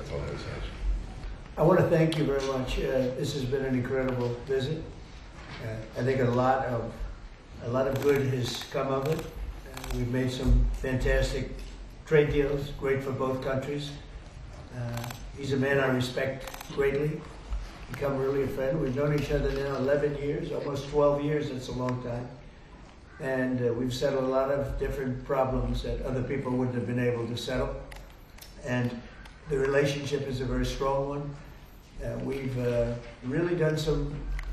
总统先生。 I want to thank you very much. This has been an incredible visit. I think a lot of good has come of it. We've made some fantastic trade deals, great for both countries. He's a man I respect greatly. Become really a friend. We've known each other now 11 years, almost 12 years. It's a long time. And we've settled a lot of different problems that other people wouldn't have been able to settle. And the relationship is a very strong one. We've really done some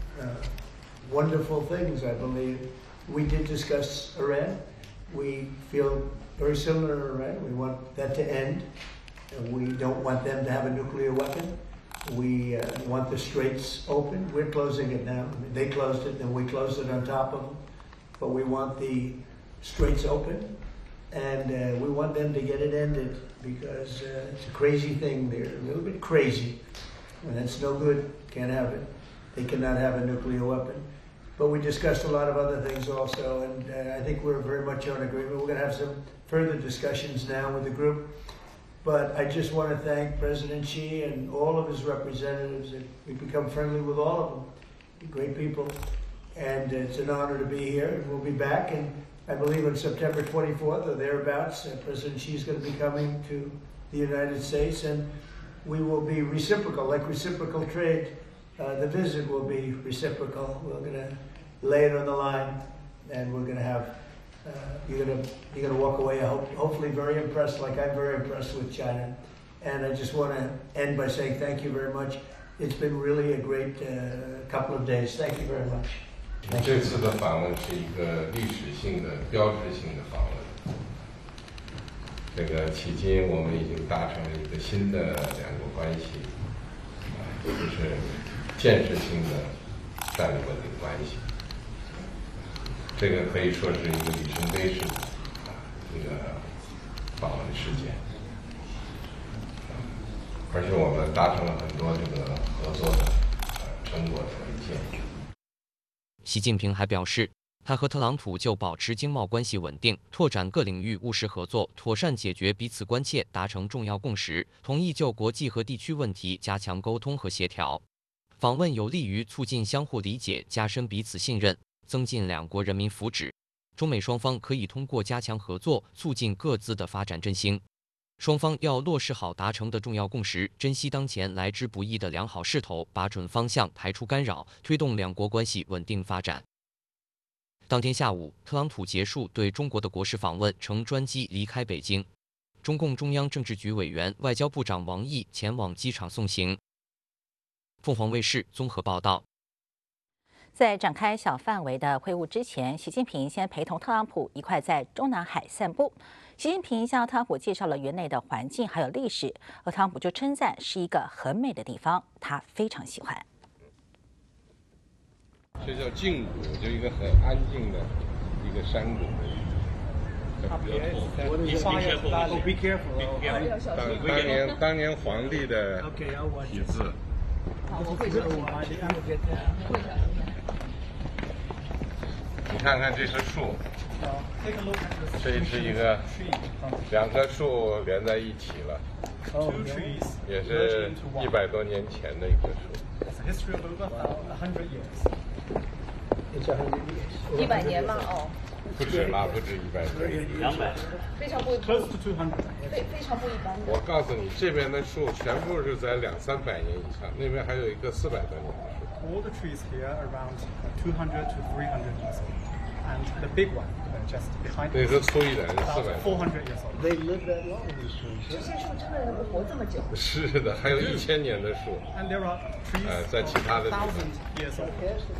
wonderful things, I believe. We did discuss Iran. We feel very similar to Iran. We want that to end. We don't want them to have a nuclear weapon. We want the straits open. We're closing it now. I mean, they closed it, and we closed it on top of them. But we want the straits open, and we want them to get it ended because it's a crazy thing. They're a little bit crazy, and that's no good. Can't have it. They cannot have a nuclear weapon. But we discussed a lot of other things also, and I think we're very much on agreement. We're going to have some further discussions now with the group. But I just want to thank President Xi and all of his representatives. We've become friendly with all of them. They're great people. And it's an honor to be here. We'll be back, and I believe on September 24th or thereabouts, President Xi is going to be coming to the United States, and we will be reciprocal, like reciprocal trade. The visit will be reciprocal. We're going to lay it on the line, and we're going to have, you're going to walk away, hopefully very impressed, like I'm very impressed with China. And I just want to end by saying thank you very much. It's been really a great couple of days. Thank you very much. 这次的访问是一个历史性的、标志性的访问。这个迄今我们已经达成了一个新的两国关系，就是建设性的战略稳定关系。这个可以说是一个里程碑式的一个访问事件，而且我们达成了很多这个合作的成果的文件。 习近平还表示，他和特朗普就保持经贸关系稳定、拓展各领域务实合作、妥善解决彼此关切达成重要共识，同意就国际和地区问题加强沟通和协调。访问有利于促进相互理解、加深彼此信任、增进两国人民福祉。中美双方可以通过加强合作，促进各自的发展振兴。双方要落实好达成的重要共识，珍惜当前来之不易的良好势头，把准方向，排除干扰，推动两国关系稳定发展。当天下午，特朗普结束对中国的国事访问，乘专机离开北京。中共中央政治局委员、外交部长王毅前往机场送行。凤凰卫视综合报道。 在展开小范围的会晤之前，习近平先陪同特朗普一块在中南海散步。习近平向特朗普介绍了园内的环境还有历史，而特朗普就称赞是一个很美的地方，他非常喜欢。 这叫静谷，就一个很安静的一个山谷。当年皇帝的题字。 你看看这棵树，这是一个两棵树连在一起了，也是100多年前的一棵树。 100年吗？哦， 不止啦，不止100年，200， 非常不非常不一般。 我告诉你，这边的树全部是在200-300年以上，那边还有一个400多年的树。 All the trees here are around 200 to 300 years old, and the big one just behind. 那是粗一点，是 400 years old. They live that long, these trees. 这些树真的能活这么久？ 是的，还有1000年的树。 And there are trees 在其他的地方。 1000 years old.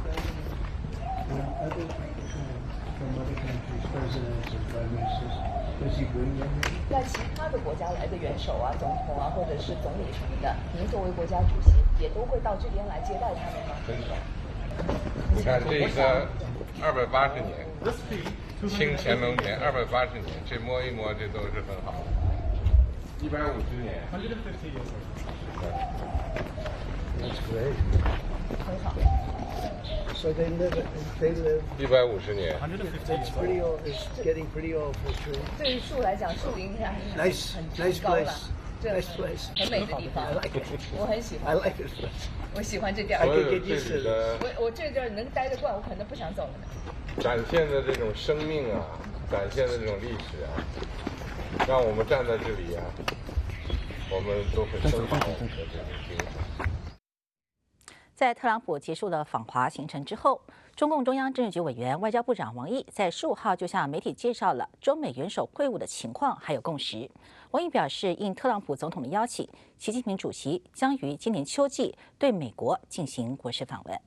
From other countries, presidents and prime ministers, does he bring them? 在其他的国家来的元首啊、总统啊，或者是总理什么的，您作为国家主席，也都会到这边来接待他们吗？ 很少。你看这个280年，清乾隆年280年，这摸一摸，这都是很好的。150年。 150 years old. That's great. 很好。 So they live. 150年。 That's pretty old. It's getting pretty old for a tree. 对于树来讲，树龄应该很 Nice 高了。 place. 这 Nice place. 很美的地方 I like it. 我很喜 I 欢， like this place. 我喜欢这地儿 I。 所 could 有 get 这 used to 里的我这地儿能待得惯，我可能不想走了呢。 展现的这种生命啊，展现的这种历史啊，让我们站在这里啊，我们都很生发我们的这种精神。 在特朗普结束了访华行程之后，中共中央政治局委员、外交部长王毅在15号就向媒体介绍了中美元首会晤的情况还有共识。王毅表示，应特朗普总统的邀请，习近平主席将于今年秋季对美国进行国事访问。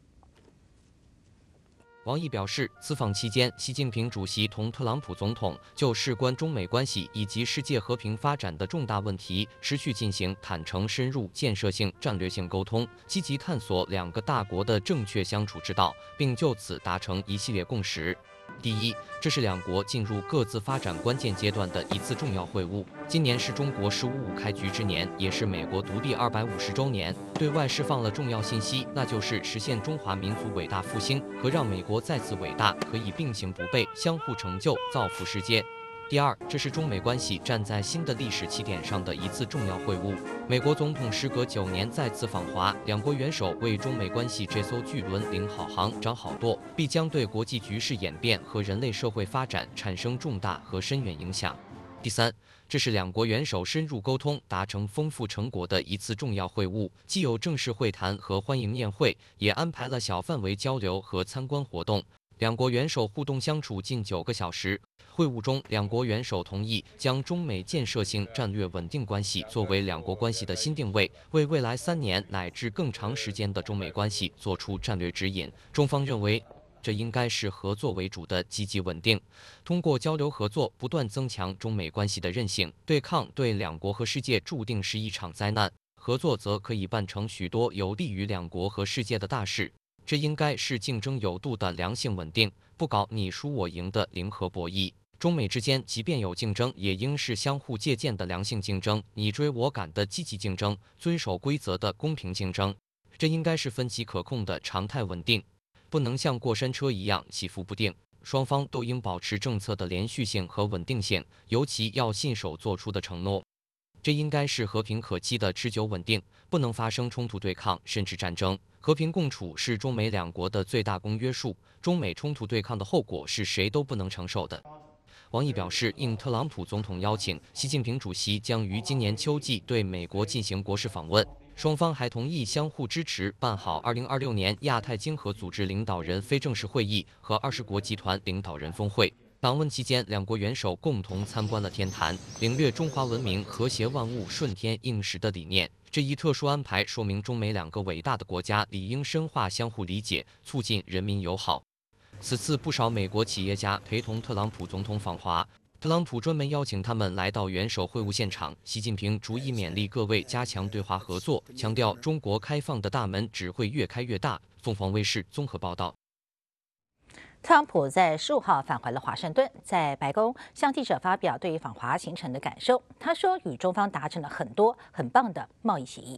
王毅表示，此访期间，习近平主席同特朗普总统就事关中美关系以及世界和平发展的重大问题，持续进行坦诚、深入、建设性、战略性沟通，积极探索两个大国的正确相处之道，并就此达成一系列共识。第一，这是两国进入各自发展关键阶段的一次重要会晤。今年是中国“15+5”开局之年，也是美国独立250周年，对外释放了重要信息，那就是实现中华民族伟大复兴和让美国再次伟大可以并行不悖，相互成就，造福世界。第二，这是中美关系站在新的历史起点上的一次重要会晤。美国总统时隔9年再次访华，两国元首为中美关系这艘巨轮领好航、掌好舵，必将对国际局势演变和人类社会发展产生重大和深远影响。第三，这是两国元首深入沟通、达成丰富成果的一次重要会晤，既有正式会谈和欢迎宴会，也安排了小范围交流和参观活动。两国元首互动相处近9个小时。会晤中，两国元首同意将中美建设性战略稳定关系作为两国关系的新定位，为未来3年乃至更长时间的中美关系做出战略指引。中方认为，这应该是合作为主的积极稳定，通过交流合作不断增强中美关系的韧性。对抗对两国和世界注定是一场灾难，合作则可以办成许多有利于两国和世界的大事。这应该是竞争有度的良性稳定，不搞你输我赢的零和博弈。中美之间即便有竞争，也应是相互借鉴的良性竞争，你追我赶的积极竞争，遵守规则的公平竞争。这应该是分歧可控的常态稳定，不能像过山车一样起伏不定。双方都应保持政策的连续性和稳定性，尤其要信守做出的承诺。这应该是和平可期的持久稳定，不能发生冲突对抗甚至战争。和平共处是中美两国的最大公约数，中美冲突对抗的后果是谁都不能承受的。王毅表示，应特朗普总统邀请，习近平主席将于今年秋季对美国进行国事访问。双方还同意相互支持办好2026年亚太经合组织领导人非正式会议和20国集团领导人峰会。访问期间，两国元首共同参观了天坛，领略中华文明和谐万物顺天应时的理念。这一特殊安排说明中美两个伟大的国家理应深化相互理解，促进人民友好。此次不少美国企业家陪同特朗普总统访华，特朗普专门邀请他们来到元首会晤现场。习近平逐一勉励各位加强对华合作，强调中国开放的大门只会越开越大。凤凰卫视综合报道。 特朗普在15号返回了华盛顿，在白宫向记者发表对于访华行程的感受。他说，与中方达成了很多很棒的贸易协议。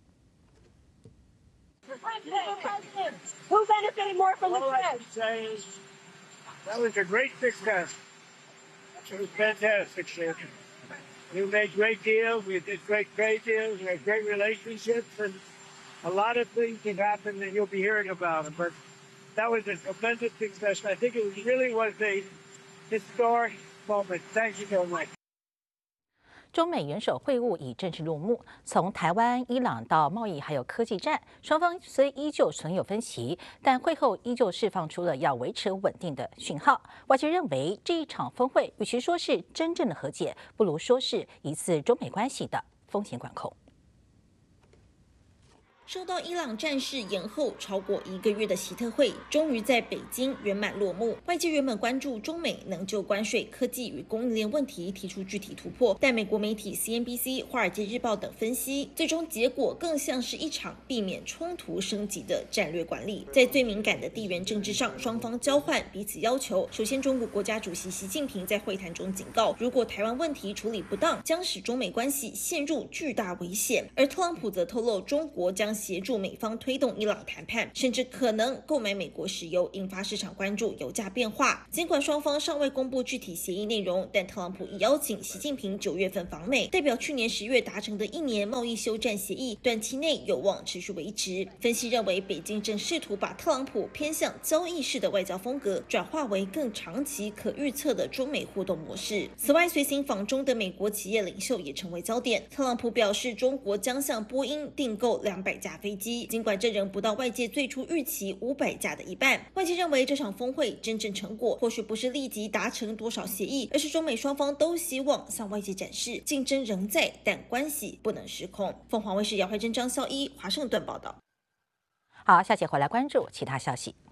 Who benefited more from the trip? That was a great success. It was fantastic, sir. We made great deals. We did great trade deals. We had great relationships, and a lot of things have happened that you'll be hearing about. But that was a tremendous success. I think it really was a historic moment. Thank you so much. 中美元首会晤已正式落幕，从台湾、伊朗到贸易还有科技战，双方虽依旧存有分歧，但会后依旧释放出了要维持稳定的讯号。外界认为这一场峰会，与其说是真正的和解，不如说是一次中美关系的风险管控。 受到伊朗战事延后超过1个月的习特会，终于在北京圆满落幕。外界原本关注中美能就关税、科技与供应链问题提出具体突破，但美国媒体 CNBC、华尔街日报等分析，最终结果更像是一场避免冲突升级的战略管理。在最敏感的地缘政治上，双方交换彼此要求。首先，中国国家主席习近平在会谈中警告，如果台湾问题处理不当，将使中美关系陷入巨大危险。而特朗普则透露，中国将协助美方推动伊朗谈判，甚至可能购买美国石油，引发市场关注油价变化。尽管双方尚未公布具体协议内容，但特朗普已邀请习近平9月份访美，代表去年10月达成的1年贸易休战协议，短期内有望持续维持。分析认为，北京正试图把特朗普偏向交易式的外交风格转化为更长期可预测的中美互动模式。此外，随行访中的美国企业领袖也成为焦点。特朗普表示，中国将向波音订购200架飞机，尽管这仍不到外界最初预期500架的一半。外界认为，这场峰会真正成果或许不是立即达成多少协议，而是中美双方都希望向外界展示竞争仍在，但关系不能失控。凤凰卫视姚怀珍、张孝一华盛顿报道。 好，下节回来关注其他消息。